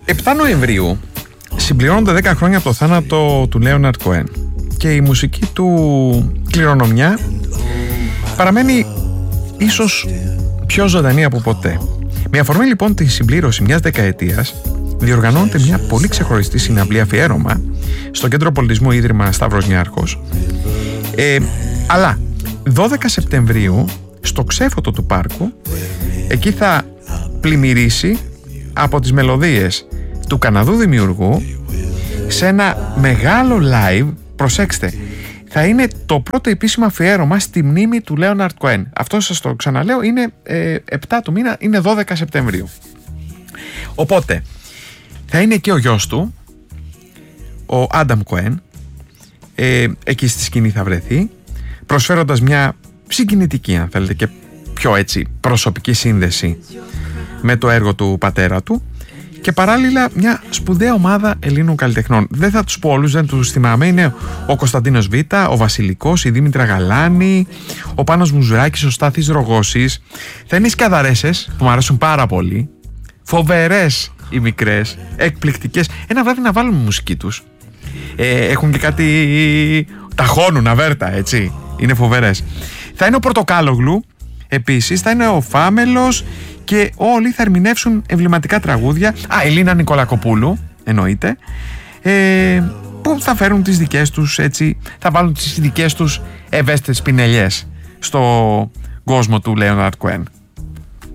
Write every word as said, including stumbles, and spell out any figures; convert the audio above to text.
επτά Νοεμβρίου συμπληρώνονται δέκα χρόνια από το θάνατο του Λέοναρντ Κοέν και η μουσική του κληρονομιά παραμένει ίσως πιο ζωντανή από ποτέ. Με αφορμή λοιπόν τη συμπλήρωση μιας δεκαετίας διοργανώνεται μια πολύ ξεχωριστή συναυλία αφιέρωμα στο Κέντρο Πολιτισμού Ίδρυμα Σταύρος Νιάρχος, ε, αλλά δώδεκα Σεπτεμβρίου στο ξέφωτο του πάρκου, εκεί θα πλημμυρίσει από τις μελωδίες του Καναδού δημιουργού σε ένα μεγάλο live. Προσέξτε, θα είναι το πρώτο επίσημο αφιέρωμα στη μνήμη του Λέοναρντ Κοέν. Αυτό σας το ξαναλέω, είναι ε, επτά του μήνα, είναι δώδεκα Σεπτεμβρίου. Οπότε θα είναι και ο γιος του, ο Άνταμ Κοέν, ε, εκεί στη σκηνή θα βρεθεί, προσφέροντας μια συγκινητική, αν θέλετε, και πιο έτσι προσωπική σύνδεση με το έργο του πατέρα του, και παράλληλα μια σπουδαία ομάδα Ελλήνων καλλιτεχνών. Δεν θα τους πω όλους, δεν τους θυμάμαι. Είναι ο Κωνσταντίνος Β, ο Βασιλικός, η Δήμητρα Γαλάνη, ο Πάνος Μουζουράκης, ο Στάθης Ρογώσης. Θα είναι οι σκαδαρέσες που μου αρέσουν πάρα πολύ. Φοβερές οι μικρές, εκπληκτικές. Ένα βράδυ να βάλουν μουσική τους. Ε, έχουν και κάτι. Ταχώνουν αβέρτα, έτσι. Είναι φοβερές. Θα είναι ο Πορτοκάλογλου. Επίσης θα είναι ο Φάμελος και όλοι θα ερμηνεύσουν εμβληματικά τραγούδια. Α, Ελίνα Νικολακοπούλου, εννοείται, ε, που θα φέρουν τις δικές τους, έτσι, θα βάλουν τις δικές τους ευαίσθητες πινελιές στο κόσμο του Λέοναρντ Κοέν.